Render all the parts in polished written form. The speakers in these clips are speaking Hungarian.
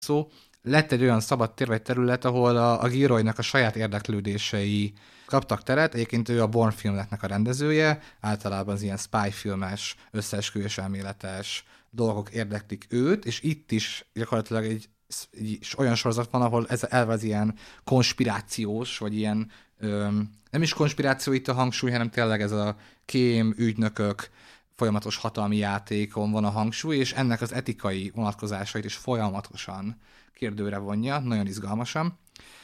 szó. Lett egy olyan szabadtér vagy terület, ahol a Gilroynak a saját érdeklődései kaptak teret. Egyébként ő a Bourne filmeknek a rendezője, általában az ilyen spy filmes, összeesküvés elméletes dolgok érdeklik őt, és itt is gyakorlatilag egy olyan sorozat van, ahol ez elve az ilyen konspirációs, vagy ilyen nem is konspiráció itt a hangsúly, hanem tényleg ez a kém, ügynökök, folyamatos hatalmi játékon van a hangsúly, és ennek az etikai vonatkozásait is folyamatosan kérdőre vonja, nagyon izgalmasan.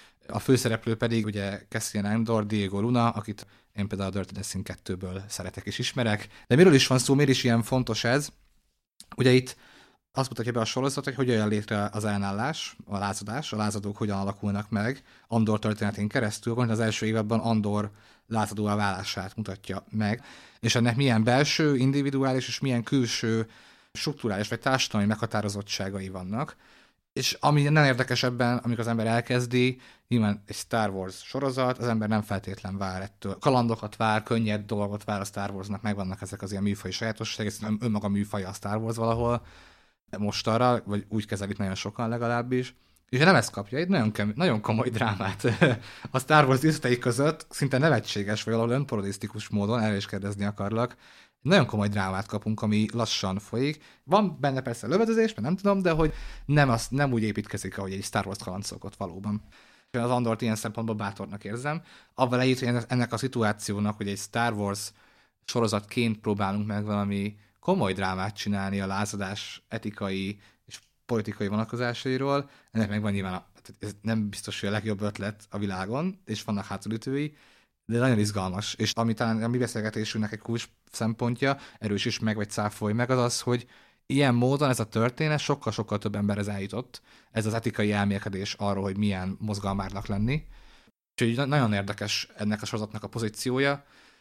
A főszereplő pedig ugye Cassian Andor, Diego Luna, akit én például a Dirty Dancing 2-ből szeretek és ismerek. De miről is van szó, miért is ilyen fontos ez? Ugye itt azt mutatja be a sorozat, hogy hogyan jön létre az ellenállás, a lázadás, a lázadók hogyan alakulnak meg Andor történetén keresztül, vagy az első évadban Andor lázadóvá válását mutatja meg, és ennek milyen belső, individuális és milyen külső strukturális vagy társadalmi meghatározottságai vannak. És ami nem érdekes ebben, amikor az ember elkezdi, nyilván egy Star Wars sorozat, az ember nem feltétlen vár ettől. Kalandokat vár, könnyed dolgot vár a Star Warsnak, megvannak ezek az ilyen műfaji sajátosságok, ez önmaga műfaja a Star Wars valahol, most arra, vagy úgy kezelik nagyon sokan legalábbis. És nem ezt kapja, egy nagyon komoly drámát a Star Wars díszletei között, szinte nevetséges, vagy valahol önparodisztikus módon, erre is kérdezni akarlak, nagyon komoly drámát kapunk, ami lassan folyik. Van benne persze lövedezés, mert nem tudom, de hogy nem úgy építkezik, ahogy egy Star Wars kaland szokott valóban. Az Andort ilyen szempontból bátornak érzem. Avval együtt, hogy ennek a szituációnak, hogy egy Star Wars sorozatként próbálunk meg valami komoly drámát csinálni a lázadás etikai és politikai vonatkozásairól, ennek meg van nyilván, ez nem biztos, hogy a legjobb ötlet a világon, és vannak hátulütői, de nagyon izgalmas. És ami talán a mi beszélgetésünknek egy kulcs szempontja, erősíts meg, vagy cáfolj meg, az az, hogy ilyen módon ez a történet sokkal-sokkal több emberhez eljutott. Ez az etikai elmélkedés arról, hogy milyen mozgalmárnak lenni. Úgyhogy nagyon érdekes ennek a sorozatnak a pozíciója,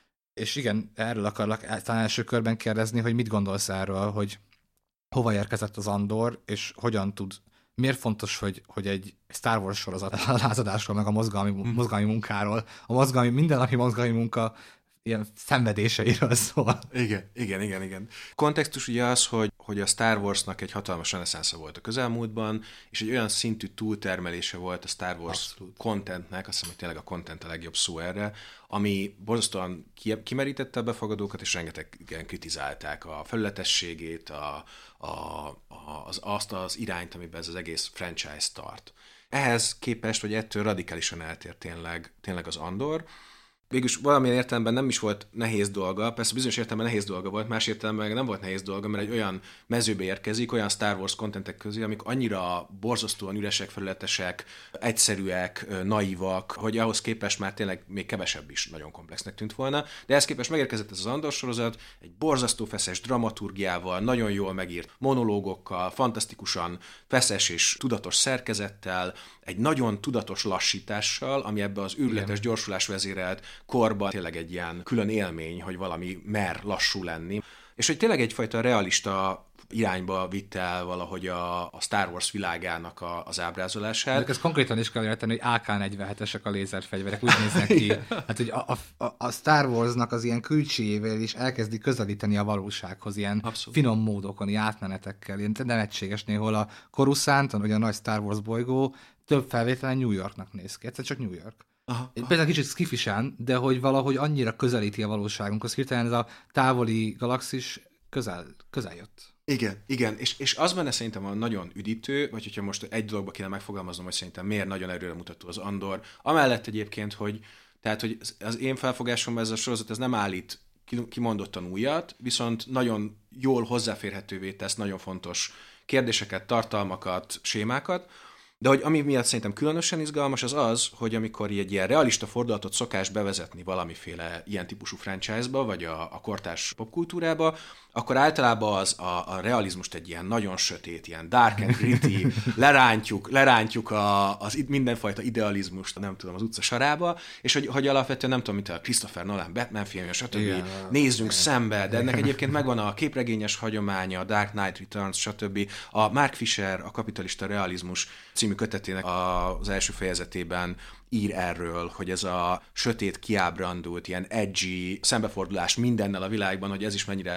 és igen, erről akarlak talán első körben kérdezni, hogy mit gondolsz erről, hogy hova érkezett az Andor, és hogyan miért fontos, hogy egy Star Wars sorozat a lázadásról, meg a mozgalmi munkáról, mindennapi mozgalmi munka ilyen szenvedéseiről szól. Igen. Kontextus ugye az, hogy a Star Warsnak egy hatalmas reneszánsza volt a közelmúltban, és egy olyan szintű túltermelése volt a Star Wars contentnek, azt hiszem, hogy tényleg a content a legjobb szó erre, ami borzasztóan kimerítette a befogadókat, és rengetegen kritizálták a felületességét, azt az irányt, amiben ez az egész franchise tart. Ehhez képest, vagy ettől radikálisan eltér tényleg az Andor. Végülis valamilyen értelemben nem is volt nehéz dolga, persze bizonyos értelemben nehéz dolga volt, más értelemben nem volt nehéz dolga, mert egy olyan mezőbe érkezik, olyan Star Wars contentek közé, amik annyira borzasztóan üresek, felületesek, egyszerűek, naívak, hogy ahhoz képest már tényleg még kevesebb is nagyon komplexnek tűnt volna. De ehhez képest megérkezett ez az Andor sorozat, egy borzasztó feszes dramaturgiával, nagyon jól megírt monológokkal, fantasztikusan feszes és tudatos szerkezettel, egy nagyon tudatos lassítással, ami ebbe az őrületes gyorsulás vezérelt korban tényleg egy ilyen külön élmény, hogy valami mer lassú lenni. És hogy tényleg egyfajta realista irányba vitte el valahogy a Star Wars világának az ábrázolását. De ezt konkrétan is kell érteni, hogy AK-47-esek a lézerfegyverek, úgy néznek ki. Hát, hogy a Star Warsnak az ilyen külsejével is elkezdi közelíteni a valósághoz, ilyen finom módokon, ilyen átmenetekkel, ilyen nevetséges néhol a Coruscant, vagy a nagy Star Wars bolygó több felvételen New Yorknak néz ki. Egyszer csak New York. Például kicsit skifisen, de hogy valahogy annyira közelíti a valóságunkhoz. Hirtelen ez a távoli galaxis közel jött. Igen, és az benne szerintem a nagyon üdítő, vagy hogyha most egy dologba kéne megfogalmaznom, hogy szerintem miért nagyon előremutató az Andor. Amellett egyébként, hogy az én felfogásomban ez a sorozat ez nem állít kimondottan újat, viszont nagyon jól hozzáférhetővé tesz nagyon fontos kérdéseket, tartalmakat, sémákat. De hogy ami miatt szerintem különösen izgalmas az, hogy amikor egy ilyen realista fordulatot szokás bevezetni valamiféle ilyen típusú franchise-ba, vagy a kortárs popkultúrába, akkor általában a realizmust egy ilyen nagyon sötét, ilyen dark and gritty, lerántjuk az mindenfajta idealizmust, nem tudom, az utca sarába, és hogy alapvetően nem tudom, mint a Christopher Nolan Batman filmje, stb. Nézzünk szembe, de ennek egyébként megvan a képregényes hagyománya, a Dark Knight Returns, stb. A Mark Fisher, a Kapitalista realizmus című kötetének az első fejezetében ír erről, hogy ez a sötét, kiábrándult, ilyen edgy szembefordulás mindennel a világban, hogy ez is mennyire problémás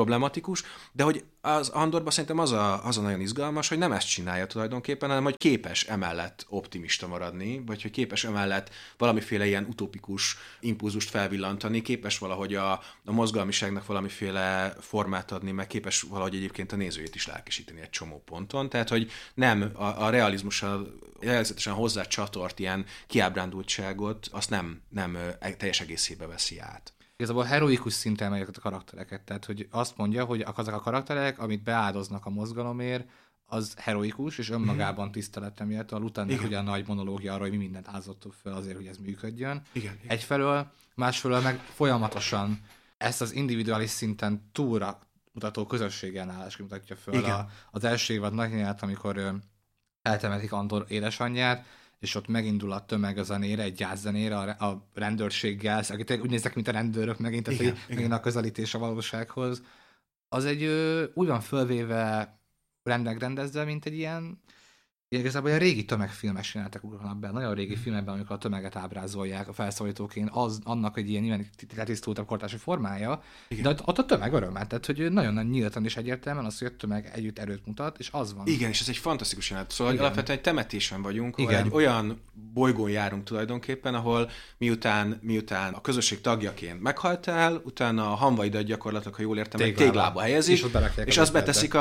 problematikus, de hogy az Andorban szerintem az a nagyon izgalmas, hogy nem ezt csinálja tulajdonképpen, hanem hogy képes emellett optimista maradni, vagy hogy képes emellett valamiféle ilyen utopikus impulzust felvillantani, képes valahogy a mozgalmiságnak valamiféle formát adni, meg képes valahogy egyébként a nézőjét is lelkesíteni egy csomó ponton. Tehát, hogy nem a realizmussal, jellegzetesen hozzá csatort ilyen kiábrándultságot, azt nem teljes egészébe veszi át. Igazából heroikus szinten emeljük a karaktereket, tehát hogy azt mondja, hogy azok a karakterek, amit beáldoznak a mozgalomért, az heroikus, és önmagában tiszteletre méltó. A Luthernek ugye a nagy monológia arra, hogy mi mindent áldoztunk fel azért, hogy ez működjön. Igen. Egyfelől, másfelől meg folyamatosan ezt az individuális szinten túlra mutató közösségellenállás mutatja föl. Az első évad nagy nyilván, amikor eltemetik Andor édesanyját, és ott megindul a tömeg a zenére, egy gyászzenére a rendőrséggel, akik úgy néznek, mint a rendőrök megint, tehát megint a közelítés a valósághoz. Az egy úgy van fölvéve, rendezve, mint egy ilyen igazából a régi tömegfilmes jelenetek ugranak be, nagyon régi filmekben, amikor a tömeget ábrázolják a felszólítóként, annak egy ilyen letisztultabb kortási formája, igen. De ott a tömeg örömmel, tehát hogy nagyon nyíltan és egyértelműen az, hogy a tömeg együtt erőt mutat, és az van. Igen, és ez egy fantasztikus jelenet. Szóval alapvetően egy temetésen vagyunk, ahol egy olyan bolygón járunk tulajdonképpen, ahol miután a közösség tagjaként meghaltál, utána a hamvaidat gyakorlatilag, ha jól értem, téglába helyezik, és azt beteszik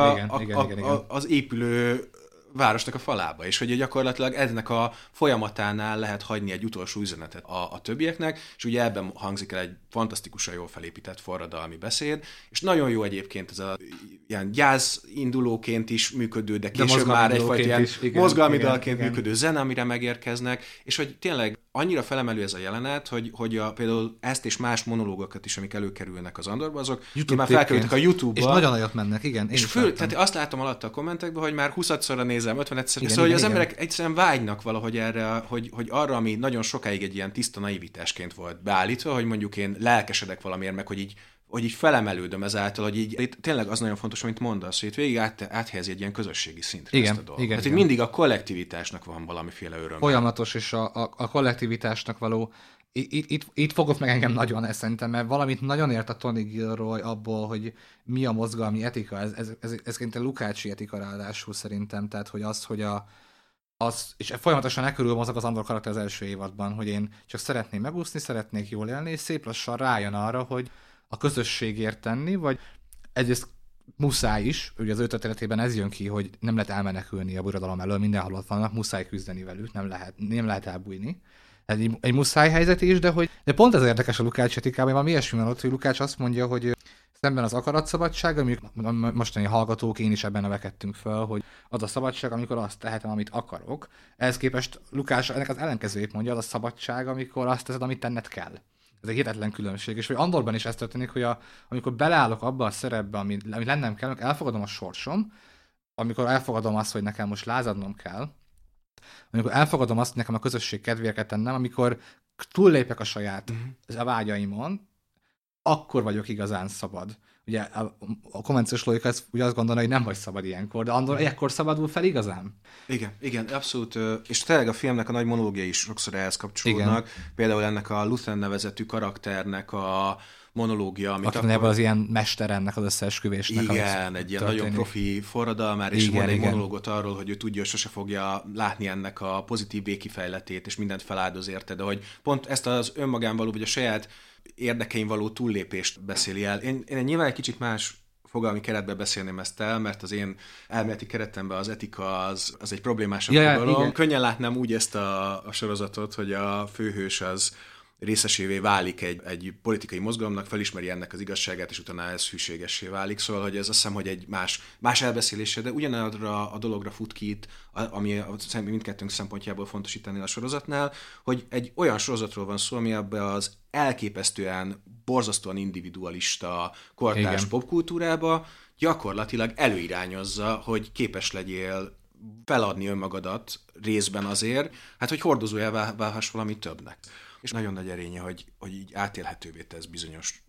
az épülő városnak a falába, és hogy gyakorlatilag ennek a folyamatánál lehet hagyni egy utolsó üzenetet a többieknek, és ugye ebben hangzik el egy fantasztikusan jól felépített forradalmi beszéd, és nagyon jó egyébként ez a ilyen gyászindulóként is működő, de később már egyfajta ilyen mozgalmi dalként működő zene, amire megérkeznek, és hogy tényleg annyira felemelő ez a jelenet, hogy például ezt és más monológokat is, amik előkerülnek az Andorba, azok már felkerültek a YouTube-ba. És nagyon nagyot mennek, igen. És tehát azt látom alatt a kommentekben, hogy már 20-szorra nézem, 50-szer, szóval hogy az emberek egyszerűen vágynak valahogy erre, hogy arra, ami nagyon sokáig egy ilyen tiszta naivitásként volt beállítva, hogy mondjuk én lelkesedek valamiért, meg hogy így felemelődöm ezáltal, hogy így itt tényleg az nagyon fontos, amit mondasz, hogy itt végig áthelyezi egy ilyen közösségi szintre ezt a dolgot. Tehát így mindig a kollektivitásnak van valamiféle öröm. Folyamatos, és a kollektivitásnak való itt fogott meg engem nagyon szerintem, mert valamit nagyon ért a Tony Gilroy abból, hogy mi a mozgalmi etika, ez szerintem Lukácsi etika ráadásul szerintem, tehát hogy és folyamatosan e körül mozog az Andor karakter az első évadban, hogy én csak szeretném megúszni, szeretnék jól élni, és szép lassan rájön arra, hogy a közösségért tenni, vagy egyrészt muszáj is, ugye az ő történetében ez jön ki, hogy nem lehet elmenekülni a birodalom elől, mindenhol ott vannak, muszáj küzdeni velük, nem lehet elbújni. Egy muszáj helyzet is, de pont ez érdekes a Lukács etikában, valami ilyesmi van ott, hogy Lukács azt mondja, hogy szemben az akaratszabadság, amik mostani hallgatók, én is ebben nevekedtünk fel, hogy az a szabadság, amikor azt tehetem, amit akarok. Ehhez képest Lukács ennek az ellenkezőjét mondja, az a szabadság, amikor azt teszed, amit tenned kell. Ez egy hihetetlen különbség. És hogy Andorban is ez történik, hogy amikor beleállok abba a szerepbe, amit lennem kell, elfogadom a sorsom, amikor elfogadom azt, hogy nekem most lázadnom kell, amikor elfogadom azt, hogy nekem a közösség kedvéért kell tennem, amikor túllépek a saját vágyaimon, akkor vagyok igazán szabad. Ugye a konvenciós logika ezt ugye azt gondolja, hogy nem vagy szabad ilyenkor, de Andor ekkor szabadul fel igazán. Igen, abszolút. És tényleg a filmnek a nagy monológiai is sokszor ehhez kapcsolódnak. Igen. Például ennek a Luthen nevezetű karakternek a monológia, amit akkor... Ebből az ilyen mester ennek az összeesküvésnek. Igen, egy ilyen nagyon profi forradalmár, és mond egy monológot arról, hogy ő tudja, hogy sose fogja látni ennek a pozitív végkifejletét, és mindent feláldoz érte, de hogy pont ezt az önmagán való, vagy a saját érdekein való túllépést beszéli el. Én nyilván egy kicsit más fogalmi keretben beszélném ezt el, mert az én elméleti keretemben az etika az egy problémásabb fogalom. Könnyen látnám úgy ezt a sorozatot, hogy a főhős az részesévé válik egy politikai mozgalomnak, felismeri ennek az igazságát, és utána ez hűségessé válik. Szóval, hogy ez azt hiszem, hogy egy más elbeszélése, de ugyanarra a dologra fut ki itt, ami mindkettőnk szempontjából fontos itt ennél a sorozatnál, hogy egy olyan sorozatról van szó, ami ebbe az elképesztően, borzasztóan individualista kortárs popkultúrába gyakorlatilag előirányozza, hogy képes legyél feladni önmagadat részben azért, hogy hordozójá válhass valami többnek. És nagyon nagy erénye, hogy így átélhetővé tesz bizonyos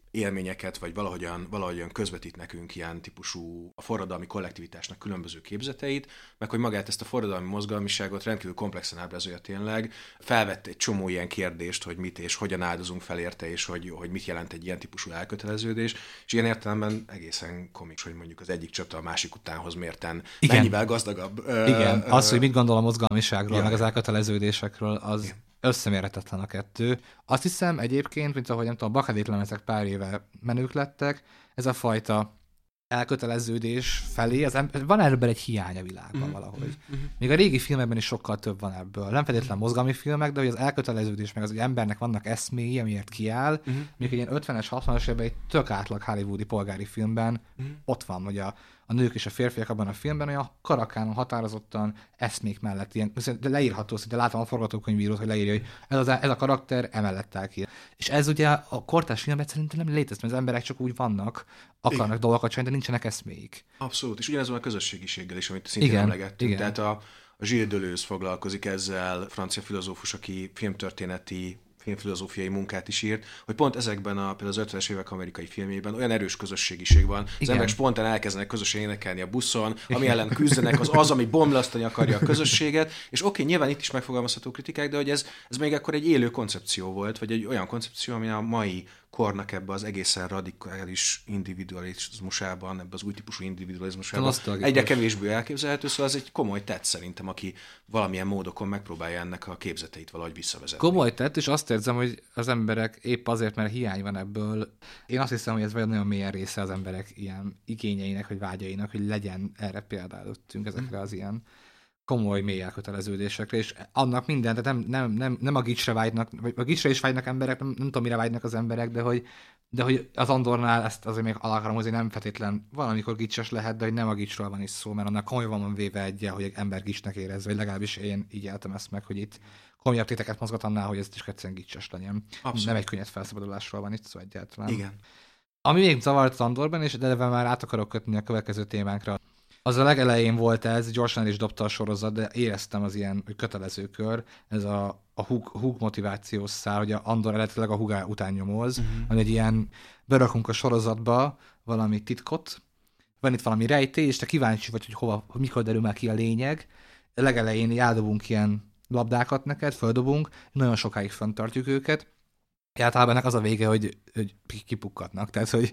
élményeket, vagy valahogyan közvetít nekünk ilyen típusú a forradalmi kollektivitásnak különböző képzeteit, meg hogy magát ezt a forradalmi mozgalmiságot rendkívül komplexen ábrázolja tényleg. Felvett egy csomó ilyen kérdést, hogy mit és hogyan áldozunk fel érte, és hogy mit jelent egy ilyen típusú elköteleződés, és ilyen értelemben egészen komiks, hogy mondjuk az egyik csata a másik utánhoz mérten mennyivel gazdagabb. Igen, az, hogy mit gondol a mozgalmiságról, meg az elköteleződésekről, az összemérhetetlen a kettő. Azt hiszem egyébként, mint ahogy nem tudom, a Bakadét lemezek pár éve menők lettek, ez a fajta elköteleződés felé, van ebből egy hiány a világban valahogy. Még a régi filmekben is sokkal több van ebből. Nem feltétlenül mozgalmi filmek, de hogy az elköteleződés, meg az, hogy embernek vannak eszméi, amiért kiáll, még egy ilyen 50-es, 60-as évben egy tök átlag hollywoodi polgári filmben ott van, hogy a nők és a férfiak abban a filmben olyan karakánon határozottan eszmék mellett ilyen, de leírható, szinte látom a forgatókönyvírót, hogy leírja, hogy ez a karakter emellett áll ki. És ez ugye a kortárs filmben szerintem nem létezik, mert az emberek csak úgy vannak, akarnak dolgokat csinálni, de nincsenek eszméik. Abszolút, és ugyanez van a közösségiséggel is, amit szintén emlegettünk. Tehát a Gilles Deleuze foglalkozik ezzel, francia filozófus, aki filmfilozófiai munkát is írt, hogy pont ezekben például az 50-es évek amerikai filmjében olyan erős közösségiség van. Az emberek spontán elkezdenek közösen énekelni a buszon, ami ellen küzdenek, az, ami bomlasztani akarja a közösséget, és oké, nyilván itt is megfogalmazható kritikák, de hogy ez még akkor egy élő koncepció volt, vagy egy olyan koncepció, ami a mai kornak ebbe az egészen radikális individualizmusában, ebbe az új típusú individualizmusában egyre kevésbé elképzelhető, szóval ez egy komoly tett szerintem, aki valamilyen módokon megpróbálja ennek a képzeteit valahogy visszavezetni. Komoly tett, és azt érzem, hogy az emberek épp azért, mert hiány van ebből. Én azt hiszem, hogy ez nagyon mélyen része az emberek ilyen igényeinek, vagy vágyainak, hogy legyen erre példa előttünk ezekre az ilyen komoly mély elköteleződésekre, és annak minden, tehát nem a gicsre vágynak, vagy a gicsre is vágynak emberek, nem tudom, mire vágynak az emberek, de hogy az Andornál ezt azért még alá akarom hozni, nem feltétlen valamikor gicses lehet, de hogy nem a gicsről van is szó, mert annak komolyan van véve hogy egy ember gicsnek érez, vagy legalábbis én így éltem ezt meg, hogy itt komolyabb téteket mozgat annál, hogy ez is egyszerűen gicses legyen. Abszolút. Nem egy könnyed felszabadulásról van itt szó egyáltalán. Igen. Ami még zavart az Andorban, és de már át akarok kötni a következő témánkra. Az a legelején volt ez, gyorsan el is dobta a sorozat, de éreztem az ilyen kötelező kör, ez a húg motivációs szál, hogy a Andor eredetileg a húgá után nyomoz, ami egy ilyen berakunk a sorozatba valami titkot, van itt valami rejtély, és te kíváncsi vagy, hogy mikor derül már ki a lényeg. A legelején eldobunk ilyen labdákat neked, földobunk, nagyon sokáig fenntartjuk őket. Általában ennek az a vége, hogy kipukkadnak, tehát hogy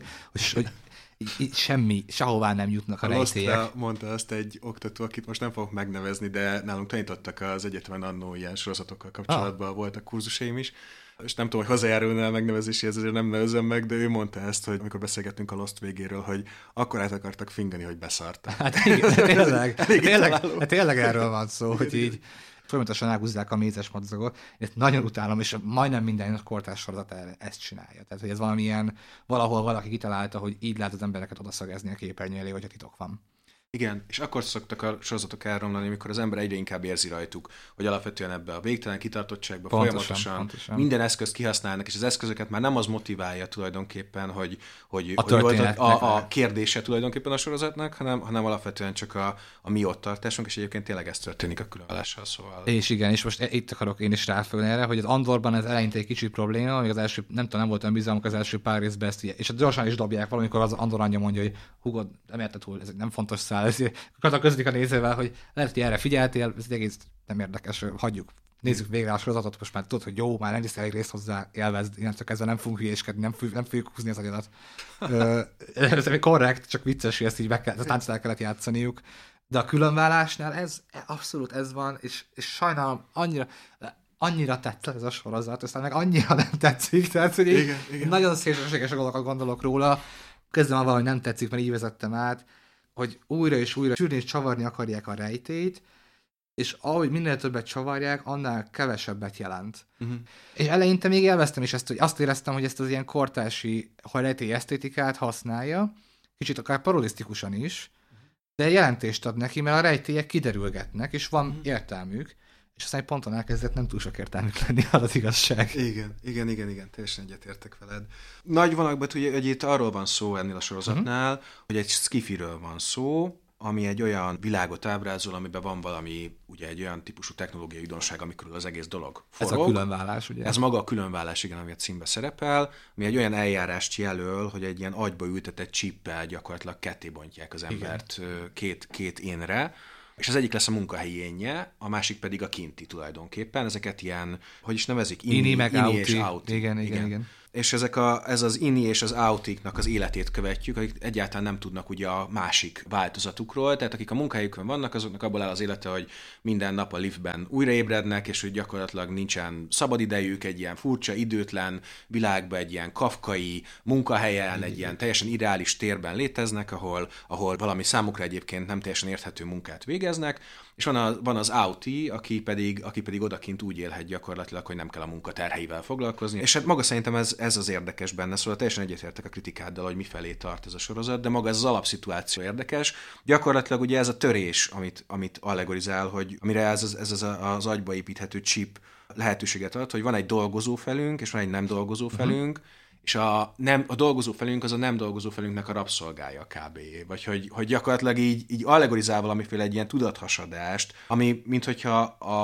semmi, sehová nem jutnak a rejtélyek. Mondta azt egy oktató, akit most nem fogok megnevezni, de nálunk tanítottak az egyetemen annó ilyen sorozatokkal kapcsolatban, voltak kurzusaim is, és nem tudom, hogy hozzájárulna a megnevezéséhez, ezért nem nevezem meg, de ő mondta ezt, hogy amikor beszélgettünk a Lost végéről, hogy akkor át akartak fingani, hogy beszartak. Hát igen, tényleg erről van szó, hogy így folyamatosan elhúzzák a mézes madzagot. Ezt nagyon utálom, és majdnem minden kortárs sorozat ezt csinálja. Tehát, hogy ez valamilyen, valahol valaki kitalálta, hogy így lehet az embereket odaszagezni a képernyő elé, hogyha titok van. Igen, és akkor szoktak a sorozatok elromlani, amikor az ember egyre inkább érzi rajtuk, hogy alapvetően ebbe a végtelen kitartottságba folyamatosan minden eszközt kihasználnak, és az eszközöket már nem az motiválja tulajdonképpen, hogy a kérdése tulajdonképpen a sorozatnak, hanem alapvetően csak a mi ott tartásunk, és egyébként tényleg ez történik a különvállással, szóval. És igen, és most itt akarok én is ráfogni erre, hogy az Andorban ez eleinte egy kicsit probléma, még az első, nem voltam bizalmuk az első pár részben ezt, és gyorsan is dobják valamikor az Andor anyja mondja, hogy hugod, nem érted túl, ez nem fontos szál, akkor közlik a nézővel, hogy lehet, hogy erre figyeltél, ez egész nem érdekes, hagyjuk, nézzük végre a sorozatot, most már tudod, hogy jó, már nem hisz elég részt hozzá, élvezd, innentől kezdve nem fogunk hülyéskedni, nem fogjuk húzni az agyadat. Ez korrekt, csak vicces, hogy ezt így tánccal kellett játszaniuk, de a különvállásnál ez abszolút ez van, és sajnálom, annyira tetszett ez a sorozat, aztán meg annyira nem tetszik, tehát hogy igen. Nagyon szélsőséges dolgokat gondolok róla, közben valahogy nem tetszik, mert így vezettem át, hogy újra és újra sűrni és csavarni akarják a rejtélyt, és ahogy minél többet csavarják, annál kevesebbet jelent. És eleinte még élveztem is ezt, hogy azt éreztem, hogy ezt az ilyen kortási rejtély esztétikát használja, kicsit akár parodisztikusan is, de jelentést ad neki, mert a rejtélyek kiderülgetnek, és van értelmük, és aztán egy ponton elkezdett nem túl sok értelmük lenni, az igazság. Igen, teljesen egyetértek veled. Nagy vonalakban, hogy itt arról van szó ennél a sorozatnál, hogy egy skifiről van szó, ami egy olyan világot ábrázol, amiben van valami, ugye egy olyan típusú technológiai újdonság, amikor az egész dolog forog. Ez a különvállás, ugye? Ez maga a különvállás, igen, ami a címbe szerepel, ami egy olyan eljárást jelöl, hogy egy ilyen agyba ültetett csippel gyakorlatilag ketté bontják az embert két énre, és az egyik lesz a munkahelyi énje, a másik pedig a kinti tulajdonképpen. Ezeket ilyen, hogy is nevezik? Ini meg outi. És outi. Igen. És ez az inni és az outiknak az életét követjük, akik egyáltalán nem tudnak ugye a másik változatukról, tehát akik a munkahelyükön vannak, azoknak abból áll az élete, hogy minden nap a liftben újraébrednek, és hogy gyakorlatilag nincsen szabadidejük, egy ilyen furcsa, időtlen világban, egy ilyen kafkai munkahelyen, egy ilyen teljesen ideális térben léteznek, ahol valami számukra egyébként nem teljesen érthető munkát végeznek, és van az outi, aki pedig odakint úgy élhet gyakorlatilag, hogy nem kell a munkaterheivel foglalkozni. És hát maga szerintem ez az érdekes benne, szóval teljesen egyetértek a kritikáddal, hogy mifelé tart ez a sorozat, de maga ez az alapszituáció érdekes. Gyakorlatilag ugye ez a törés, amit allegorizál, hogy amire ez az agyba építhető chip lehetőséget ad, hogy van egy dolgozó felünk, és van egy nem dolgozó felünk, és a dolgozó felünk az a nem dolgozó felünknek a rabszolgája kb. Vagy hogy gyakorlatilag így allegorizál valamiféle egy ilyen tudathasadást, ami minthogyha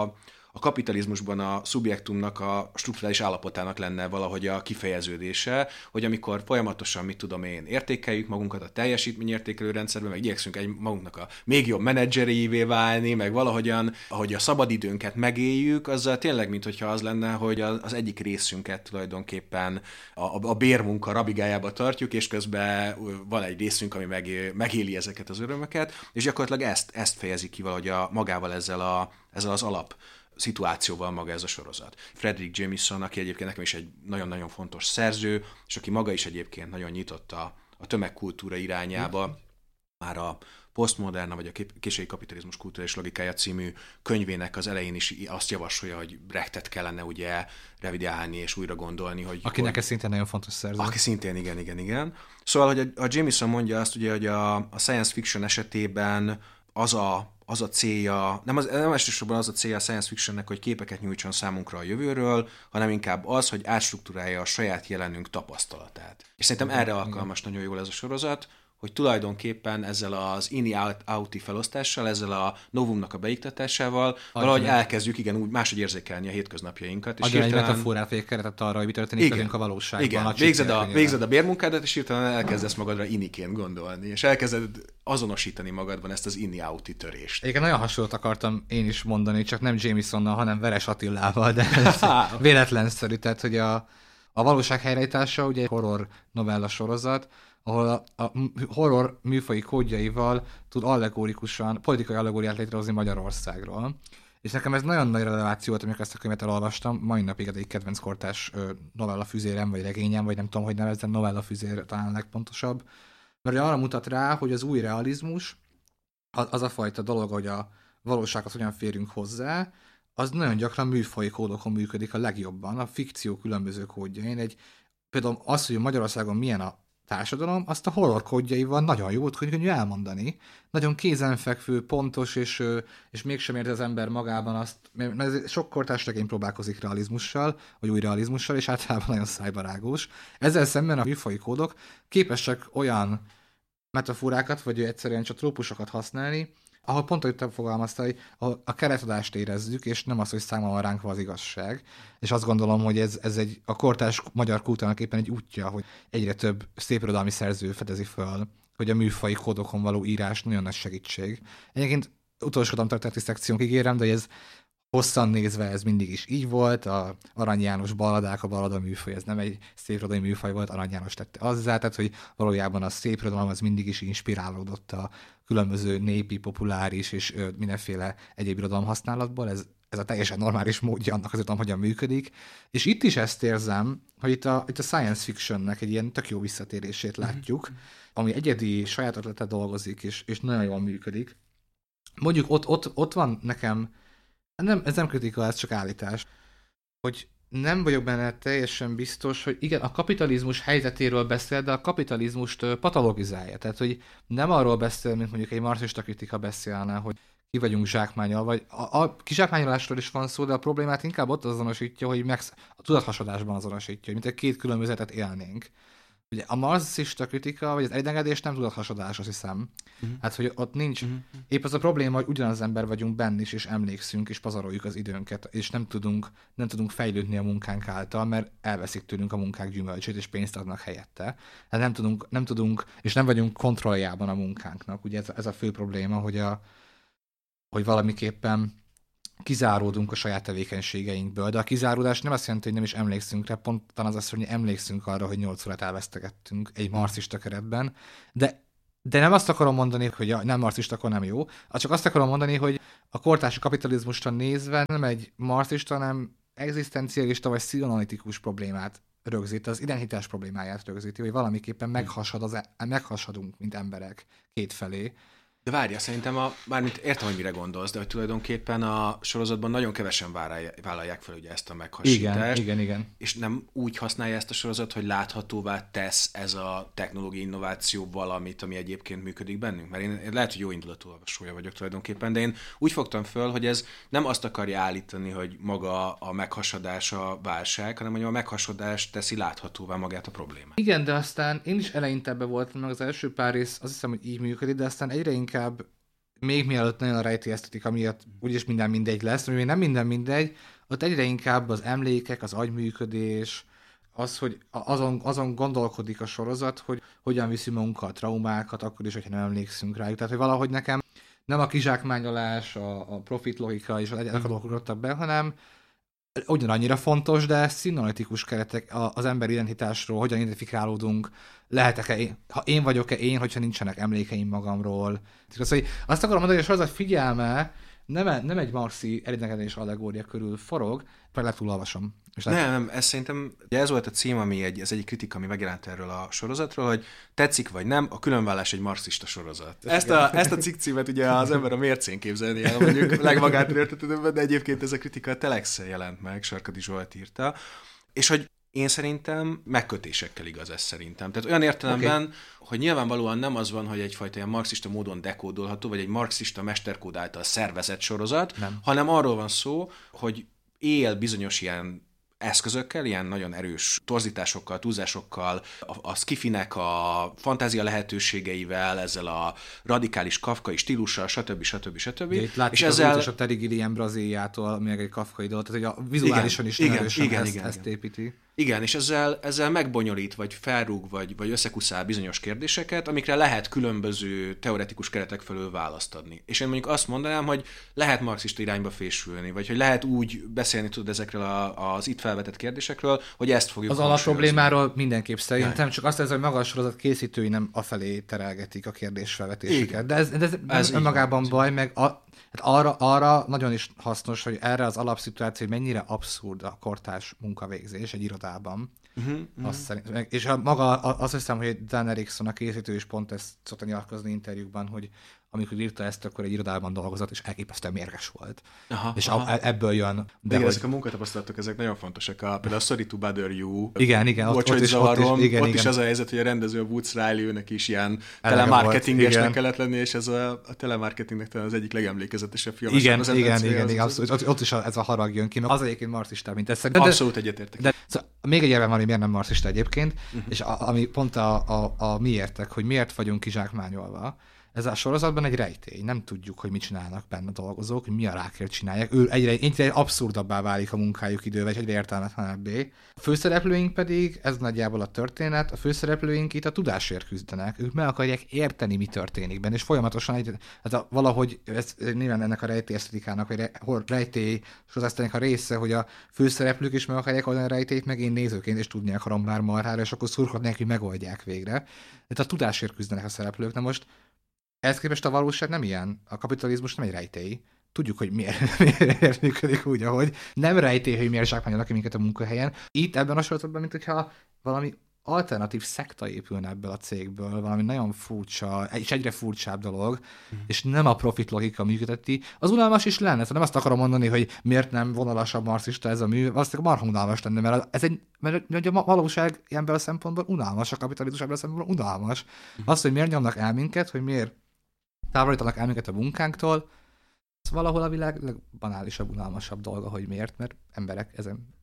a kapitalizmusban a szubjektumnak a strukturális állapotának lenne valahogy a kifejeződése, hogy amikor folyamatosan, mit tudom én, értékeljük magunkat a teljesítményértékelő rendszerben, meg igyekszünk magunknak a még jobb menedzserévé válni, meg valahogyan, ahogy a szabadidőnket megéljük, azzal tényleg, minthogyha az lenne, hogy az egyik részünket tulajdonképpen a bérmunka rabigájába tartjuk, és közben van egy részünk, ami megéli ezeket az örömöket, és gyakorlatilag ezt fejezi ki valahogy magával ezzel az alap szituációval maga ez a sorozat. Fredric Jameson, aki egyébként nekem is egy nagyon-nagyon fontos szerző, és aki maga is egyébként nagyon nyitott a tömegkultúra irányába, már a Postmoderna, vagy a késői kapitalizmus kultúra és logikája című könyvének az elején is azt javasolja, hogy Brechtet kellene ugye revideálni és újra gondolni. Akinek ez szintén nagyon fontos szerző. Aki szintén, igen. Szóval, hogy a Jameson mondja azt ugye, hogy a science fiction esetében az a célja, nem elsősorban az a célja a science fictionnek, hogy képeket nyújtson számunkra a jövőről, hanem inkább az, hogy átstruktúrálja a saját jelenünk tapasztalatát. És szerintem erre alkalmas nagyon jól ez a sorozat, hogy tulajdonképpen ezzel az inni-outi felosztással, ezzel a novumnak a beiktatásával valahogy elkezdjük úgy máshogy érzékelni a hétköznapjainkat. És egy metaforát vagy egy keretet arra, hogy mi történik velünk a valóságban. Igen, végzed a bérmunkádat, és hirtelen elkezdesz magadra inniként gondolni, és elkezded azonosítani magadban ezt az inni-outi törést. Igen, nagyon hasonlót akartam én is mondani, csak nem Jamesonnal, hanem Veres Attilával, de véletlenszerű, tehát hogy a valóság helyreállítása ugye egy horror novella sorozat, ahol a horror műfaji kódjaival tud allegórikusan, politikai allegóriát létrehozni Magyarországról. És nekem ez nagyon nagy releváció volt, amikor ezt a könyvet elolvastam, mai napig egy kedvenc kortás novella füzérem, vagy regényem, vagy nem tudom, hogy nevezzem, novella füzér talán legpontosabb. Mert arra mutat rá, hogy az új realizmus, az a fajta dolog, hogy a valósághoz hogyan férünk hozzá, az nagyon gyakran műfaji kódokon működik a legjobban, a fikció különböző kódjain. Például az, hogy Magyarországon milyen a társadalom, azt a horror kódjaival nagyon jó volt könnyű elmondani. Nagyon kézenfekvő, pontos, és mégsem érzi az ember magában azt, mert sok kortárs regény próbálkozik realizmussal, vagy új realizmussal, és általában nagyon szájbarágós. Ezzel szemben a műfaji kódok képesek olyan metaforákat, vagy egyszerűen csak trópusokat használni, ahol pont, hogy te fogalmaztál, hogy a keretadást érezzük, és nem az, hogy számon van ránkva az igazság. És azt gondolom, hogy ez a kortárs magyar kultúrának éppen egy útja, hogy egyre több szépirodalmi szerző fedezi föl, hogy a műfai kódokon való írás nagyon nagy segítség. Egyébként utolsódom történeti szekciónk, ígérem, de ez hosszan nézve ez mindig is így volt, a Arany János balladák, a ballada műfaj, ez nem egy szépirodalmi műfaj volt, Arany János tette azzá, tehát hogy valójában a szépirodalom az mindig is inspirálódott a különböző népi, populáris és mindenféle egyéb irodalom használatból, ez a teljesen normális módja annak az irodalom, hogyan működik, és itt is ezt érzem, hogy itt a science fictionnek egy ilyen tök jó visszatérését látjuk, ami egyedi saját ötlete dolgozik, és nagyon jól működik. Mondjuk ott van nekem, ez nem kritika, ez csak állítás, hogy nem vagyok benne teljesen biztos, hogy igen, a kapitalizmus helyzetéről beszél, de a kapitalizmust patologizálja. Tehát, hogy nem arról beszél, mint mondjuk egy marxista kritika beszélne, hogy ki vagyunk zsákmányol, vagy a kizsákmányolásról is van szó, de a problémát inkább ott azonosítja, hogy a tudathasadásban azonosítja, hogy mint egy két különbözetet élnénk. ugye a marxista kritika, vagy az egyenengedés nem tudathasadás, azt hiszem. Hát, hogy ott nincs. Épp az a probléma, hogy ugyanaz ember vagyunk benne is, és emlékszünk, és pazaroljuk az időnket, és nem tudunk fejlődni a munkánk által, mert elveszik tőlünk a munkák gyümölcsét, és pénzt adnak helyette. Hát nem tudunk, és nem vagyunk kontrolljában a munkánknak. Ugye ez a fő probléma, hogy valamiképpen kizáródunk a saját tevékenységeinkből, de a kizáródás nem azt jelenti, hogy nem is emlékszünk rá, pont az azt, hogy emlékszünk arra, hogy 8 órát elvesztegettünk egy marxista keretben, de nem azt akarom mondani, hogy nem marxista, akkor nem jó, csak azt akarom mondani, hogy a kortársi kapitalizmusra nézve nem egy marxista, hanem egzisztencialista vagy színanalitikus problémát rögzít, az identitás problémáját rögzíti, hogy valamiképpen meghasadunk, mint emberek kétfelé. De várja, szerintem mármint értem, hogy mire gondolsz, de hogy tulajdonképpen a sorozatban nagyon kevesen vállalják fel ugye ezt a meghasítást. Igen. És nem úgy használja ezt a sorozat, hogy láthatóvá tesz ez a technológiai innováció valamit, ami egyébként működik bennünk. Mert én lehet, hogy jó indulatú olvasója vagyok tulajdonképpen, de én úgy fogtam föl, hogy ez nem azt akarja állítani, hogy maga a meghasadás a válság, hanem hogy a meghasadás teszi láthatóvá magát a problémát. Igen, de aztán én is eleinte ebbe voltam, meg az első pár rész azt hiszem, hogy így működik, de aztán egyre inkább még mielőtt nagyon a rejti esztetika miatt úgyis minden mindegy lesz, ami még nem minden mindegy, ott egyre inkább az emlékek, az agyműködés, az, hogy azon gondolkodik a sorozat, hogy hogyan viszi magunkkal a traumákat, akkor is, hogyha nem emlékszünk rájuk. Tehát, hogy valahogy nekem nem a kizsákmányolás, a profit logika és az egyáltalán dolgok be, hanem ugyanannyira fontos, de színanalitikus keretek az ember identitásról, hogyan identifikálódunk, lehetek-e én, ha én vagyok-e én, hogyha nincsenek emlékeim magamról. Azt akarom mondani, hogy a sorozat figyelme nem egy marxi elidegedés allegória körül forog, vagy le túlolvasom. Nem, ez szerintem, ez volt a cím, ez egyik kritika, ami megjelent erről a sorozatról, hogy tetszik vagy nem, a különvállás egy marxista sorozat. Ezt a cikkcímet ugye az ember a mércén képzelni el, mondjuk legmagától értetődőben, de egyébként ez a kritika a Telexen jelent meg, Sarkadi Zsolt írta, és hogy én szerintem megkötésekkel igaz ez szerintem. Tehát olyan értelemben, hogy nyilvánvalóan nem az van, hogy egyfajta ilyen marxista módon dekódolható, vagy egy marxista mesterkód által szervezett sorozat, hanem arról van szó, hogy él bizonyos ilyen eszközökkel, ilyen nagyon erős torzításokkal, túlzásokkal, a skifinek a fantázia lehetőségeivel, ezzel a radikális kafkai stílussal, stb. Itt látszik és ezzel a Terry Gilliam Brazíliától, még egy kafkai dolog, tehát hogy a vizuálisan is erősen ezt építi. Igen, és ezzel megbonyolít, vagy felrúg, vagy összekuszál bizonyos kérdéseket, amikre lehet különböző teoretikus keretek felől választ adni. És én mondjuk azt mondanám, hogy lehet marxista irányba fésülni, vagy hogy lehet úgy beszélni tudod ezekről az itt felvetett kérdésekről, hogy ezt fogjuk az alapproblémáról mindenképp szerintem, csak azt hogy maga a sorozat készítői nem afelé terelgetik a kérdésfelvetéseket. De ez önmagában baj, meg arra nagyon is hasznos, hogy erre az alapszituáció, hogy mennyire abszurd a kortárs munkavégzés egy irodában. És azt hiszem, hogy Dan Erickson, a készítő is pont ezt szokta nyilatkozni interjúkban, hogy amikor írta ezt, akkor egy irodában dolgozott, és elképesztően mérges volt. És ebből jön. De ezek a munkatapasztalatok, ezek nagyon fontosak. Például a Sorry to Bother You. Igen, ott is az a helyzet, hogy a rendező, a Woods Riley, őnek is ilyen telemarketingesnek kellett lenni, és ez a telemarketingnek talán az egyik legemlékezetesebb film. Igen, abszolút. Ott is ez a harag jön ki, meg az egyébként marxista, mint ez. Abszolút egyetértek. De még egy érve van, hogy miért nem marxista egyébként, és ami pont a miértek, hogy miért vagyunk kizsákmányolva. Ez a sorozatban egy rejtély. Nem tudjuk, hogy mit csinálnak benne a dolgozók, hogy mi a rákért csinálják. Egyre abszurdabbá válik a munkájuk idővel, és egyre értelmetlenebbé. A főszereplőink pedig, ez nagyjából a történet, a főszereplőink itt a tudásért küzdenek. Ők meg akarják érteni, mi történik benne, és folyamatosan valahogy ez nyilván ennek a rejtély esztetikának, vagy rejtély sorozatnak a része, hogy a főszereplők is meg akarják oldani a rejtélyt, meg én nézőként is tudni akarom már marhára, és akkor szurkolnak, hogy megoldják végre. Tehát a tudásért küzdenek a szereplők. Na most ehhez képest a valóság nem ilyen. A kapitalizmus nem egy rejtély. Tudjuk, hogy miért működik úgy, ahogy. Nem rejtély, hogy miért zsákmányolnak ki minket a munkahelyen. Itt ebben a sorozatban, mint hogyha valami alternatív szekta épülne ebből a cégből, valami nagyon furcsa, és egyre furcsább dolog, és nem a profit logika működeti. Az unalmas is lenne, szóval nem azt akarom mondani, hogy miért nem vonalasabb marxista ez a mű, azt marha unalmas lenne, mert a valóság ebből a szempontból unalmas, a kapitalizmus ebből a szempontból unalmas. Az, hogy miért nyomnak el minket, hogy miért távolítanak el minket a munkánktól, ez valahol a világ legbanálisabb, unalmasabb dolga, hogy miért, mert emberek ezen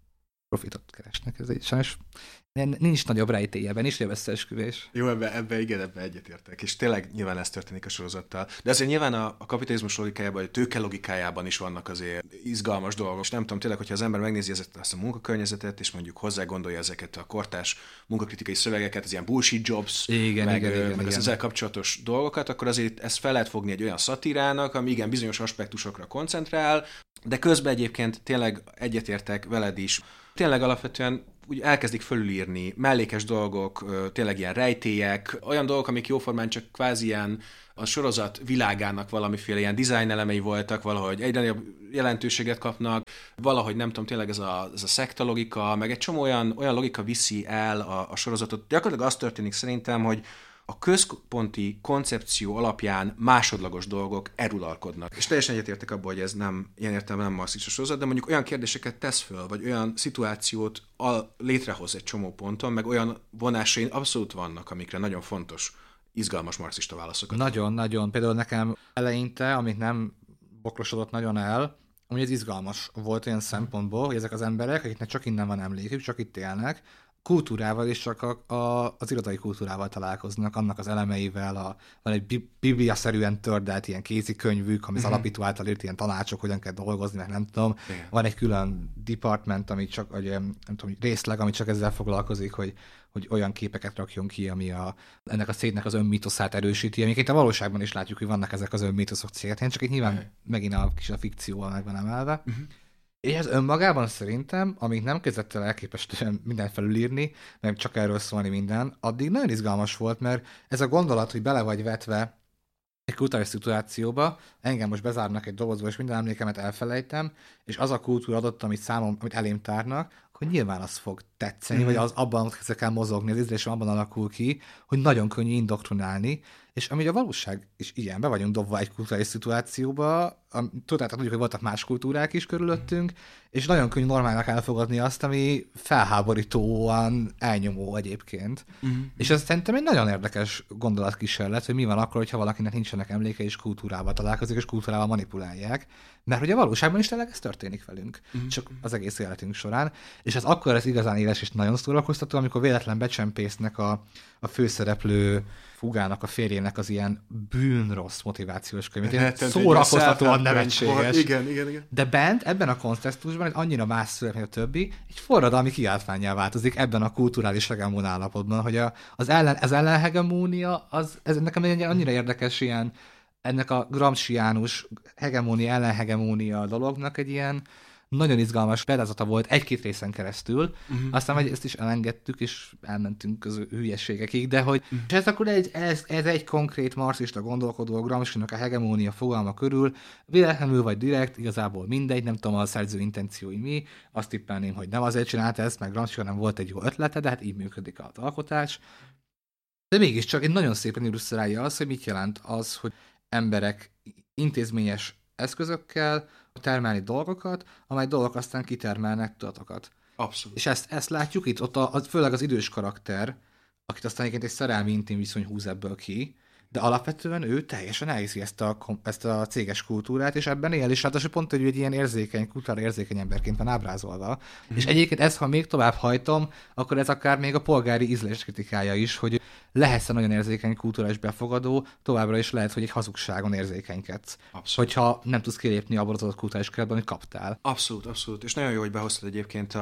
profitot keresnek. Ez egy sajnos nincs nagyobb rejtélyeben is, összeesküvés. Jó, ebbe egyetértek. És tényleg nyilván ez történik a sorozattal. De azért nyilván a kapitalizmus logikájában, a tőke logikájában is vannak azért izgalmas dolgok. És nem tudom, tényleg, hogyha az ember megnézi ezt a munkakörnyezetet, és mondjuk hozzá gondolja ezeket a kortárs munkakritikai szövegeket, az ilyen bullshit jobs, meg az ezzel kapcsolatos dolgokat, akkor azért ezt fel lehet fogni egy olyan szatírának, ami igen, bizonyos aspektusokra koncentrál, de közben egyébként tényleg egyetértek veled is. Tényleg alapvetően úgy elkezdik fölülírni mellékes dolgok, tényleg ilyen rejtélyek, olyan dolgok, amik jóformán csak kvázi ilyen a sorozat világának valamiféle ilyen design elemei voltak, valahogy egyre nagyobb jelentőséget kapnak, valahogy nem tudom, tényleg ez a szekta logika, meg egy csomó olyan logika viszi el a sorozatot. Gyakorlatilag az történik szerintem, hogy a központi koncepció alapján másodlagos dolgok eruralkodnak. És teljesen egyetértek abban, hogy ez nem, ilyen értelemben nem marxista sorozat, de mondjuk olyan kérdéseket tesz föl, vagy olyan szituációt létrehoz egy csomó ponton, meg olyan vonásai abszolút vannak, amikre nagyon fontos, izgalmas marxista válaszokat. Nagyon. Például nekem eleinte, amit nem boklosodott nagyon el, ami ez izgalmas volt olyan szempontból, hogy ezek az emberek, akiknek csak innen van emlékük, csak itt élnek, kultúrával és csak az irodai kultúrával találkoznak, annak az elemeivel, van egy biblia-szerűen tördelt ilyen kézikönyvük, ami az alapító által írt ilyen tanácsok, hogyan kell dolgozni, meg nem tudom. Igen. Van egy külön department, ami csak, vagy, nem tudom, részleg, ami csak ezzel foglalkozik, hogy olyan képeket rakjon ki, ami ennek a cégnek az önmítoszát erősíti, amiket a valóságban is látjuk, hogy vannak ezek az önmítoszok cégek, csak itt nyilván megint a fikcióval meg van emelve. És ez önmagában szerintem, amíg nem kezdett el elképesztően mindent felülírni, meg csak erről szólni minden, addig nagyon izgalmas volt, mert ez a gondolat, hogy bele vagy vetve egy kulturális szituációba, engem most bezárnak egy dobozba, és minden emlékemet elfelejtem, és az a kultúra adott, amit elém tárnak, akkor nyilván az fog tetszeni, vagy az abban kell mozogni, az ízlésem abban alakul ki, hogy nagyon könnyű indoktrinálni, és amíg a valóság is ilyen, be vagyunk dobva egy kulturális szituációba, tudjuk, hogy voltak más kultúrák is körülöttünk, és nagyon könnyű normálnak elfogadni azt, ami felháborítóan elnyomó egyébként. És ez szerintem egy nagyon érdekes gondolatkísérlet, hogy mi van akkor, hogyha valakinek nincsenek emléke, és kultúrával találkozik, és kultúrával manipulálják. Mert hogy a valóságban is tényleg ez történik velünk, csak az egész életünk során. És ez akkor ez igazán éles és nagyon szórakoztató, amikor véletlen becsempésznek a főszereplő Fugának, a férjének az ilyen bűnrossz motivációs könyvét. Szórakoztatóan nevetséges. Igen. De bent, ebben a kontextusban, hogy annyira más szöveg, mint a többi, egy forradalmi kiáltvánnyá változik ebben a kulturális hegemon állapotban, hogy az ellenhegemónia, ez nekem annyira érdekes ilyen, ennek a gramsciánus hegemónia, ellenhegemónia dolognak egy ilyen nagyon izgalmas példázata volt egy-két részen keresztül, aztán hogy ezt is elengedtük, és elmentünk az hülyeségekig, de hogy és ez akkor ez egy konkrét marxista gondolkodó Gramscinak a hegemónia fogalma körül, véletlenül vagy direkt, igazából mindegy, nem tudom a szerző intenciói mi, azt tippelném, hogy nem azért csinálta ezt, meg Gramsci nem volt egy jó ötlete, de hát így működik az alkotás. De mégiscsak egy nagyon szépen illusztrálja azt, hogy mit jelent az, hogy emberek intézményes eszközökkel termelni dolgokat, amely dolgok aztán kitermelnek tudatokat. Abszolút. És ezt látjuk itt, ott főleg az idős karakter, akit aztán egyébként egy szerelmi intim viszony húz ebből ki, de alapvetően ő teljesen elhiszi ezt a céges kultúrát, és ebben él, és ráadásul pont, hogy egy ilyen érzékeny, kultúrára érzékeny emberként van ábrázolva. És egyébként ezt, ha még tovább hajtom, akkor ez akár még a polgári ízlés kritikája is, hogy lehetsz nagyon érzékeny kulturális befogadó, továbbra is lehet, hogy egy hazugságon érzékenykedsz. Abszolút. Hogyha nem tudsz kilépni abból az adott kulturális keretben, amit kaptál. Abszolút. És nagyon jó, hogy behoztad egyébként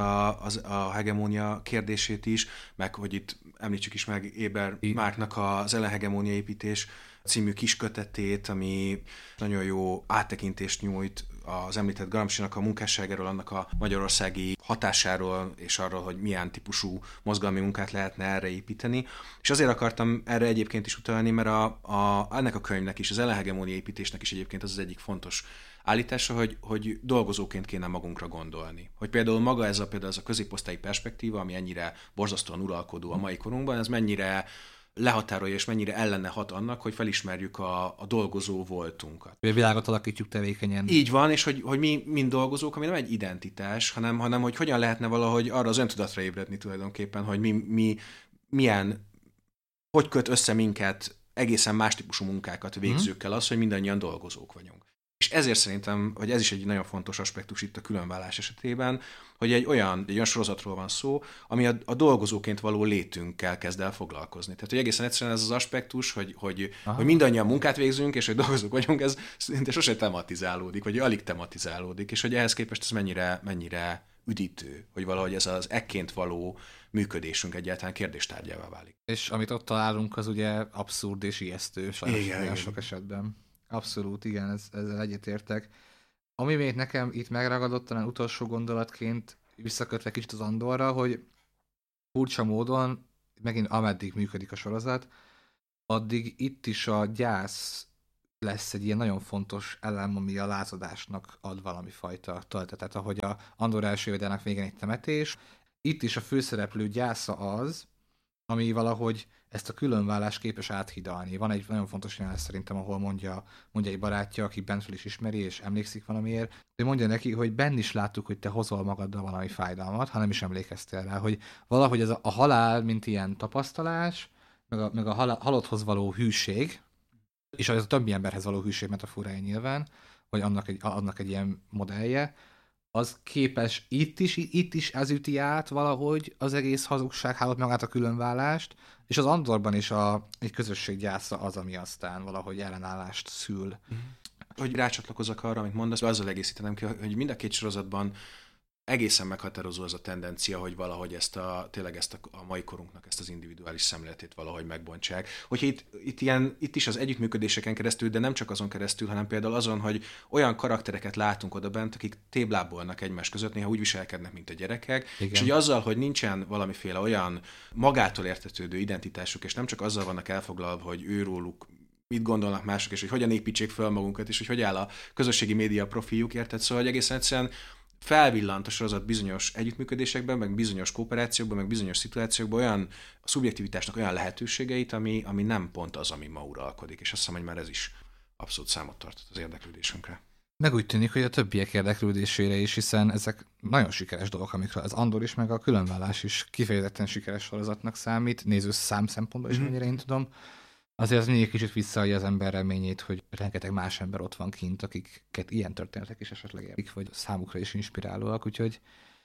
a hegemónia kérdését is, meg hogy itt említsük is meg Éber Márknak az Ellenhegemónia építés című kiskötetét, ami nagyon jó áttekintést nyújt az említett Gramscinak a munkásságáról, annak a magyarországi hatásáról, és arról, hogy milyen típusú mozgalmi munkát lehetne erre építeni. És azért akartam erre egyébként is utalni, mert ennek a könyvnek is, az Ellenhegemónia építésnek is egyébként az egyik fontos állítása, hogy dolgozóként kéne magunkra gondolni. Hogy például maga ez a középosztályi perspektíva, ami ennyire borzasztóan uralkodó a mai korunkban, ez mennyire lehatárolja és mennyire ellene hat annak, hogy felismerjük a dolgozó voltunkat. A világot alakítjuk tevékenyen. Így van, és hogy mi mind dolgozók, ami nem egy identitás, hanem hogy hogyan lehetne valahogy arra az öntudatra ébredni tulajdonképpen, hogy hogy köt össze minket egészen más típusú munkákat végzőkkel az, hogy mindannyian dolgozók vagyunk. És ezért szerintem, hogy ez is egy nagyon fontos aspektus itt a különvállás esetében, hogy egy olyan sorozatról van szó, ami a dolgozóként való létünkkel kezd el foglalkozni. Tehát, hogy egészen egyszerűen ez az aspektus, hogy mindannyian munkát végzünk, és hogy dolgozók vagyunk, ez szinte sosem tematizálódik, vagy alig tematizálódik, és hogy ehhez képest ez mennyire üdítő, hogy valahogy ez az ekként való működésünk egyáltalán kérdéstárgyává válik. És amit ott találunk, az ugye abszurd és ijesztő, sajnos sok esetben. Abszolút, igen, ezzel egyetértek. Ami még nekem itt megragadott, talán utolsó gondolatként visszakötve kicsit az Andorra, hogy furcsa módon, megint ameddig működik a sorozat, addig itt is a gyász lesz egy ilyen nagyon fontos elem, ami a lázadásnak ad valami fajta töltetet, ahogy a Andor első évadának végén egy temetés. Itt is a főszereplő gyásza az, ami valahogy ezt a különvállást képes áthidalni. Van egy nagyon fontos jelenet szerintem, ahol mondja egy barátja, aki bentről is ismeri, és emlékszik valamiért, hogy mondja neki, hogy benn is láttuk, hogy te hozol magaddal valami fájdalmat, ha nem is emlékeztél rá, hogy valahogy ez a halál, mint ilyen tapasztalás, meg a halotthoz való hűség, és az a többi emberhez való hűség metaforája nyilván, vagy annak egy ilyen modellje, az képes itt is ez üti át valahogy az egész hazugsághálót, magát a különvállást, és az Andorban is egy közösség gyásza az, ami aztán valahogy ellenállást szül. Hogy rácsatlakozzak arra, amit mondasz, azzal egészítenem ki, hogy mind a két sorozatban egészen meghatározó az a tendencia, hogy valahogy tényleg ezt a mai korunknak ezt az individuális szemléletét valahogy megbontsák. Hogyha itt is az együttműködéseken keresztül, de nem csak azon keresztül, hanem például azon, hogy olyan karaktereket látunk oda bent, akik téblábolnak egymás között, néha úgy viselkednek, mint a gyerekek, igen. És hogy azzal, hogy nincsen valamiféle olyan magától értetődő identitásuk, és nem csak azzal vannak elfoglalva, hogy őróluk mit gondolnak mások, és hogy hogyan építsék fel magunkat, és hogy áll a közösségi média profiljuk, érted? Szóval, hogy egészen egyszerűen felvillant a sorozat bizonyos együttműködésekben, meg bizonyos kooperációkban, meg bizonyos szituációkban olyan a szubjektivitásnak olyan lehetőségeit, ami nem pont az, ami ma uralkodik. És azt hiszem, hogy már ez is abszolút számot tartott az érdeklődésünkre. Meg úgy tűnik, hogy a többiek érdeklődésére is, hiszen ezek nagyon sikeres dolgok, amikről az Andor is, meg a különvállás is kifejezetten sikeres sorozatnak számít, nézőszám szempontból is, mennyire én tudom. Azért az mindig kicsit visszaadja az ember reményét, hogy rengeteg más ember ott van kint, akiket ilyen történetek is esetleg érik, vagy számukra is inspirálóak, úgyhogy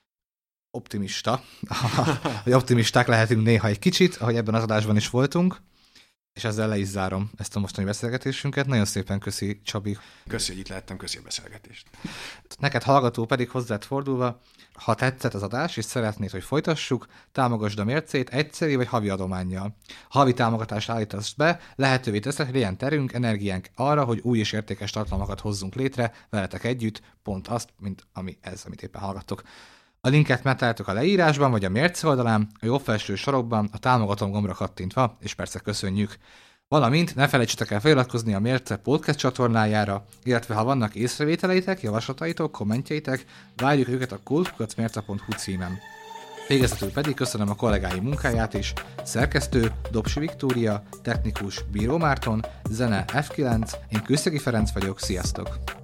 optimisták lehetünk néha egy kicsit, ahogy ebben az adásban is voltunk, és ezzel le is zárom ezt a mostani beszélgetésünket. Nagyon szépen köszi, Csabi. Köszi, hogy itt lehettem, köszi a beszélgetést. Neked hallgató pedig hozzád fordulva, ha tetszett az adás, és szeretnéd, hogy folytassuk, támogasd a Mércét egyszeri vagy havi adománnyal. Ha havi támogatást állítasz be, lehetővé teszed, hogy legyen terünk, energiánk arra, hogy új és értékes tartalmakat hozzunk létre veletek együtt, pont azt, mint amit éppen hallgattok. A linket megtaláltok a leírásban, vagy a Mérce oldalán, a jobb felső sarokban, a támogatom gombra kattintva, és persze köszönjük. Valamint ne felejtsetek el feliratkozni a Mérce podcast csatornájára, illetve ha vannak észrevételeitek, javaslataitok, kommentjeitek, várjuk őket a kultkukacmérce.hu címen. Végezetül pedig köszönöm a kollégáim munkáját is, szerkesztő Dobsi Viktória, technikus Bíró Márton, zene F9, én Kőszegi Ferenc vagyok, sziasztok!